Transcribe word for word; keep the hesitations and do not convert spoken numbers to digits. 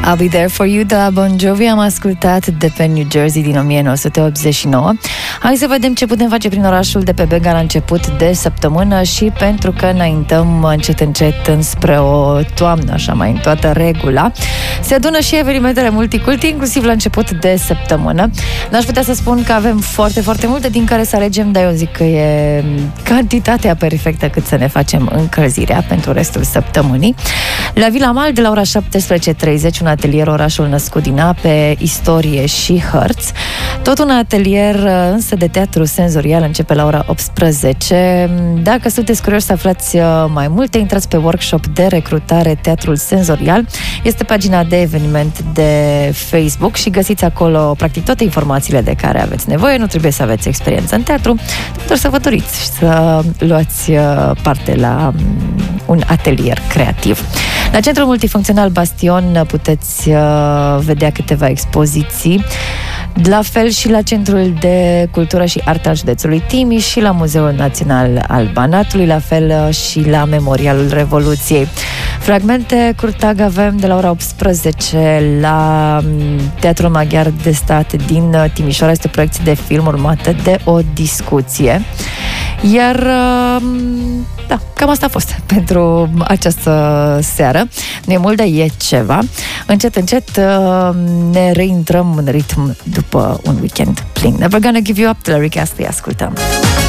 I'll Be There For You de la Bon Jovi. Am ascultat de pe New Jersey din nouăsprezece optzeci și nouă. Hai să vedem ce putem face prin orașul de pe Bega la început de săptămână și pentru că înaintăm încet încet înspre o toamnă, așa mai în toată regula, se adună și evenimentele multiculti, inclusiv la început de săptămână. N-aș putea să spun că avem foarte, foarte multe din care să alegem, dar eu zic că e cantitatea perfectă cât să ne facem încălzirea pentru restul săptămânii. La Vila Mal, de la ora șaptesprezece treizeci, un atelier Orașul Născut din Ape, istorie și hărți. Tot un atelier însă de teatru senzorial începe la ora optsprezece. Dacă sunteți curioși să aflați mai multe, intrați pe workshop de recrutare Teatrul Senzorial. Este pagina de eveniment de Facebook și găsiți acolo practic toate informațiile de care aveți nevoie. Nu trebuie să aveți experiență în teatru, doar să vă doriți și să luați parte la un atelier creativ. La Centrul Multifuncțional Bastion puteți uh, vedea câteva expoziții, la fel și la Centrul de Cultură și Artă al județului Timiș și la Muzeul Național al Banatului, la fel și la Memorialul Revoluției. Fragmente Curtag avem de la ora optsprezece la Teatrul Maghiar de Stat din Timișoara. Este o proiecție de film urmată de o discuție. Iar da, cam asta a fost pentru această seară. Nu e mult, dar e ceva. Încet, încet ne reintrăm în ritm după un weekend plin. Never Gonna Give You Up de la Rick Astley. Ascultăm.